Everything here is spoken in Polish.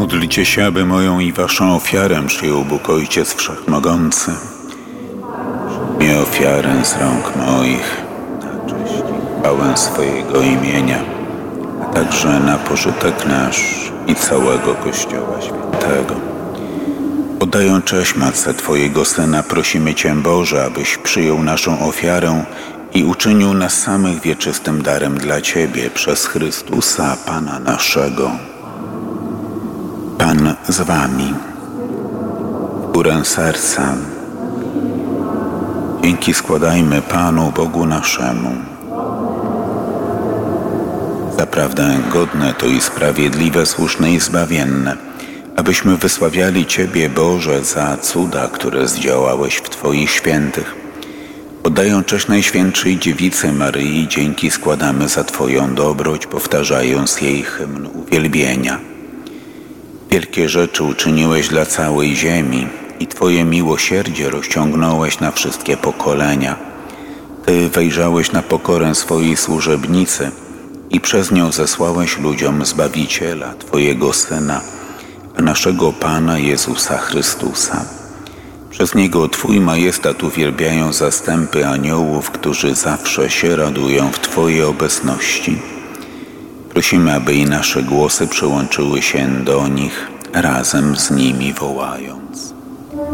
Módlcie się, aby moją i waszą ofiarę przyjął Bóg Ojciec Wszechmogący. Przyjmie ofiarę z rąk moich na cześć i chwałę swojego imienia, a także na pożytek nasz i całego Kościoła Świętego. Oddaję cześć Matce Twojego Syna, prosimy Cię, Boże, abyś przyjął naszą ofiarę i uczynił nas samych wieczystym darem dla Ciebie przez Chrystusa, Pana naszego. Pan z Wami. W górę serca. Dzięki składajmy Panu Bogu naszemu. Zaprawdę godne to i sprawiedliwe, słuszne i zbawienne, abyśmy wysławiali Ciebie, Boże, za cuda, które zdziałałeś w Twoich świętych. Oddaję cześć Najświętszej Dziewicy Maryi, dzięki składamy za Twoją dobroć, powtarzając jej hymn uwielbienia. Wielkie rzeczy uczyniłeś dla całej ziemi i Twoje miłosierdzie rozciągnąłeś na wszystkie pokolenia. Ty wejrzałeś na pokorę swojej służebnicy i przez nią zesłałeś ludziom Zbawiciela, Twojego Syna, a naszego Pana Jezusa Chrystusa. Przez Niego Twój majestat uwielbiają zastępy aniołów, którzy zawsze się radują w Twojej obecności. Prosimy, aby i nasze głosy przyłączyły się do nich, razem z nimi wołając.